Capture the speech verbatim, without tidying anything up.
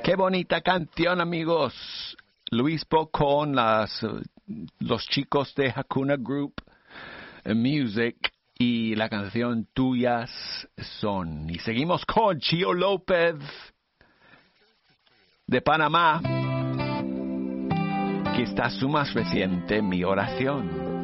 Qué bonita canción, amigos. Luis Bo con las, los chicos de Hakuna Group Music y la canción Tuyas Son. Y seguimos con Chio López de Panamá, que está su más reciente Mi Oración.